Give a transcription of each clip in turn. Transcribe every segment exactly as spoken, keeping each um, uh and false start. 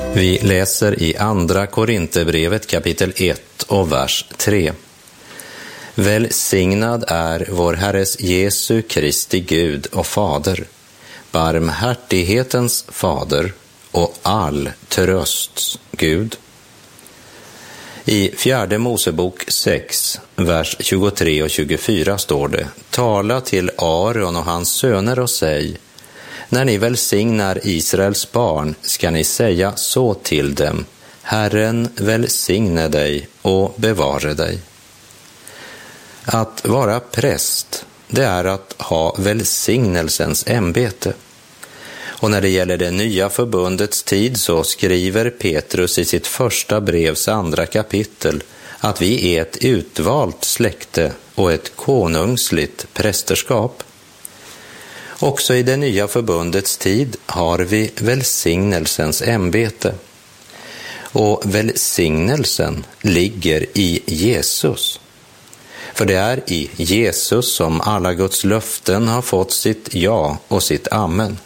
Vi läser i andra Korinthierbrevet kapitel ett och vers tre. Välsignad är vår Herres Jesu Kristi Gud och Fader, barmhärtighetens Fader och all trösts Gud. I fjärde Mosebok sex, vers tjugotre och tjugofyra står det: Tala till Aron och hans söner och säg: när ni välsignar Israels barn ska ni säga så till dem: Herren välsigne dig och bevare dig. Att vara präst, det är att ha välsignelsens ämbete. Och när det gäller det nya förbundets tid så skriver Petrus i sitt första brevs andra kapitel att vi är ett utvalt släkte och ett konungsligt prästerskap. Också i det nya förbundets tid har vi välsignelsens ämbete. Och välsignelsen ligger i Jesus. För det är i Jesus som alla Guds löften har fått sitt ja och sitt amen.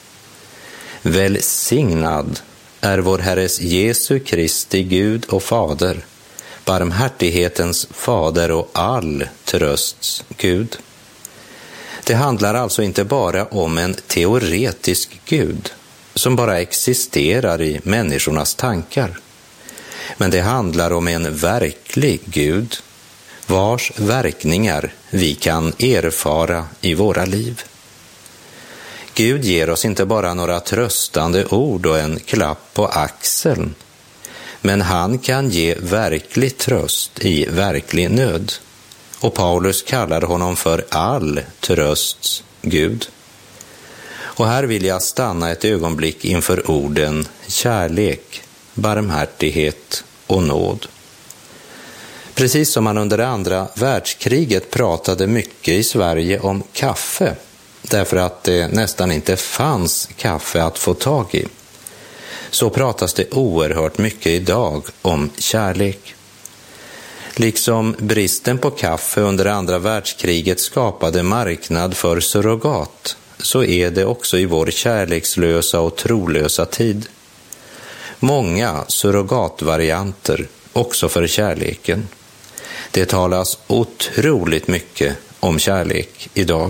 Välsignad är vår Herres Jesu Kristi Gud och Fader, barmhärtighetens Fader och all trösts Gud. Det handlar alltså inte bara om en teoretisk Gud som bara existerar i människornas tankar. Men det handlar om en verklig Gud vars verkningar vi kan erfara i våra liv. Gud ger oss inte bara några tröstande ord och en klapp på axeln, men han kan ge verklig tröst i verklig nöd. Och Paulus kallar honom för all trösts Gud. Och här vill jag stanna ett ögonblick inför orden kärlek, barmhärtighet och nåd. Precis som man under andra världskriget pratade mycket i Sverige om kaffe, därför att det nästan inte fanns kaffe att få tag i, så pratas det oerhört mycket idag om kärlek. Liksom bristen på kaffe under andra världskriget skapade marknad för surrogat, så är det också i vår kärlekslösa och trolösa tid. Många surrogatvarianter också för kärleken. Det talas otroligt mycket om kärlek idag.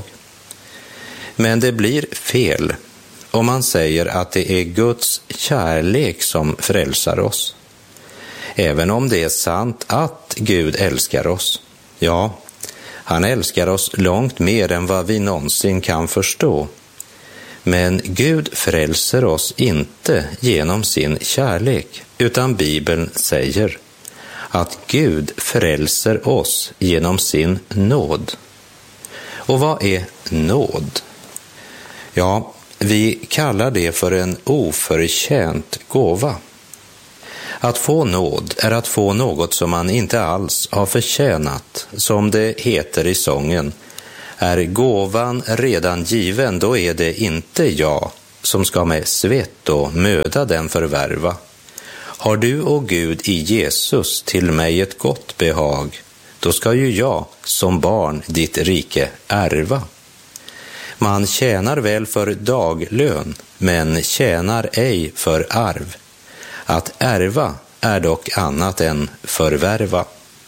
Men det blir fel om man säger att det är Guds kärlek som frälsar oss. Även om det är sant att Gud älskar oss. Ja, han älskar oss långt mer än vad vi någonsin kan förstå. Men Gud frälser oss inte genom sin kärlek, utan Bibeln säger att Gud frälser oss genom sin nåd. Och vad är nåd? Ja, vi kallar det för en oförtjänt gåva. Att få nåd är att få något som man inte alls har förtjänat. Som det heter i sången: är gåvan redan given, då är det inte jag som ska med svett och möda den förvärva. Har du, och Gud, i Jesus till mig ett gott behag, då ska ju jag som barn ditt rike ärva. Man tjänar väl för daglön, men tjänar ej för arv. Att ärva är dock annat än förvärva.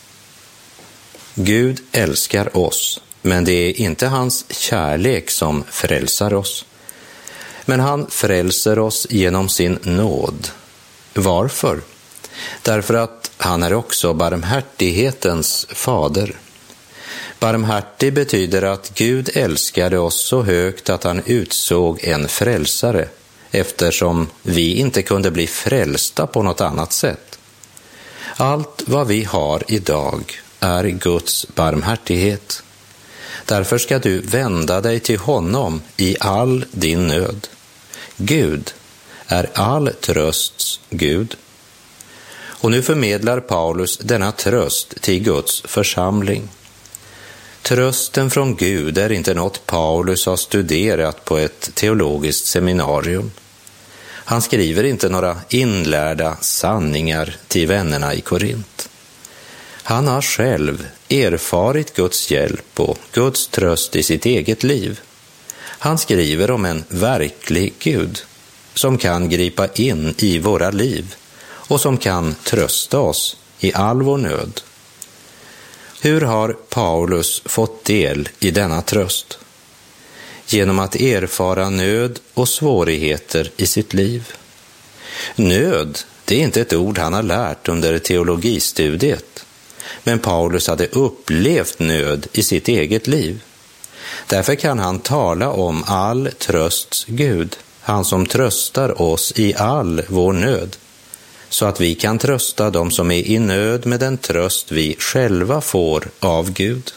Gud älskar oss, men det är inte hans kärlek som frälsar oss. Men han frälser oss genom sin nåd. Varför? Därför att han är också barmhärtighetens fader. Barmhärtig betyder att Gud älskade oss så högt att han utsåg en frälsare, eftersom vi inte kunde bli frälsta på något annat sätt. Allt vad vi har idag är Guds barmhärtighet. Därför ska du vända dig till honom i all din nöd. Gud är all trösts Gud. Och nu förmedlar Paulus denna tröst till Guds församling. Trösten från Gud är inte något Paulus har studerat på ett teologiskt seminarium. Han skriver inte några inlärda sanningar till vännerna i Korint. Han har själv erfarit Guds hjälp och Guds tröst i sitt eget liv. Han skriver om en verklig Gud, som kan gripa in i våra liv och som kan trösta oss i all vår nöd. Hur har Paulus fått del i denna tröst? Genom att erfara nöd och svårigheter i sitt liv. Nöd, det är inte ett ord han har lärt under teologistudiet, men Paulus hade upplevt nöd i sitt eget liv. Därför kan han tala om all trösts Gud, han som tröstar oss i all vår nöd, så att vi kan trösta dem som är i nöd med den tröst vi själva får av Gud.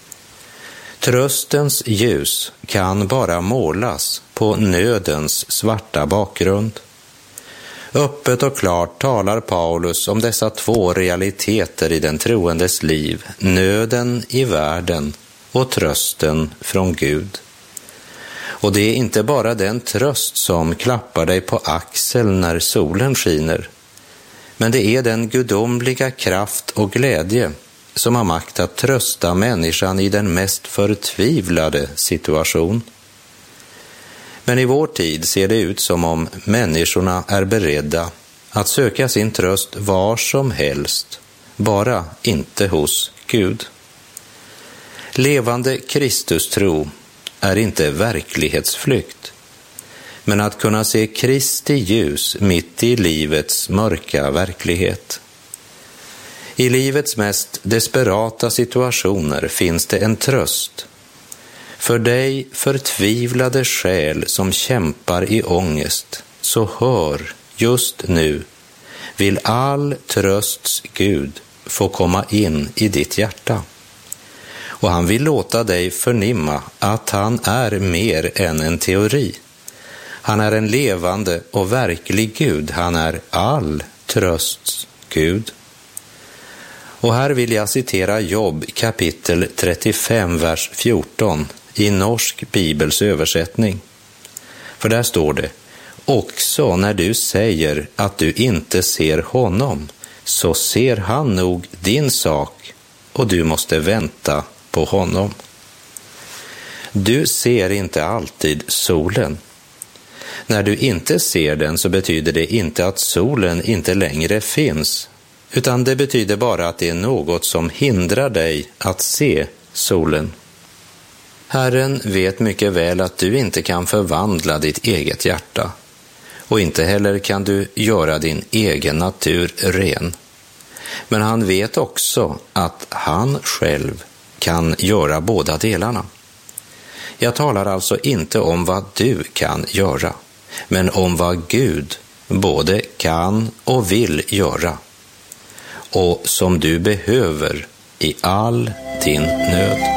Tröstens ljus kan bara målas på nödens svarta bakgrund. Öppet och klart talar Paulus om dessa två realiteter i den troendes liv, nöden i världen och trösten från Gud. Och det är inte bara den tröst som klappar dig på axeln när solen skiner, men det är den gudomliga kraft och glädje som har makt att trösta människan i den mest förtvivlade situation. Men i vår tid ser det ut som om människorna är beredda att söka sin tröst var som helst, bara inte hos Gud. Levande Kristustro är inte verklighetsflykt, men att kunna se Kristi ljus mitt i livets mörka verklighet. I livets mest desperata situationer finns det en tröst. För dig förtvivlade själ som kämpar i ångest, så hör just nu, vill all trösts Gud få komma in i ditt hjärta. Och han vill låta dig förnimma att han är mer än en teori. Han är en levande och verklig Gud. Han är all trösts Gud. Och här vill jag citera Jobb kapitel trettiofem, vers fjorton i Norsk Bibels översättning. För där står det: också när du säger att du inte ser honom, så ser han nog din sak och du måste vänta på honom. Du ser inte alltid solen. När du inte ser den så betyder det inte att solen inte längre finns, utan det betyder bara att det är något som hindrar dig att se solen. Herren vet mycket väl att du inte kan förvandla ditt eget hjärta, och inte heller kan du göra din egen natur ren. Men han vet också att han själv kan göra båda delarna. Jag talar alltså inte om vad du kan göra, men om vad Gud både kan och vill göra, och som du behöver i all din nöd.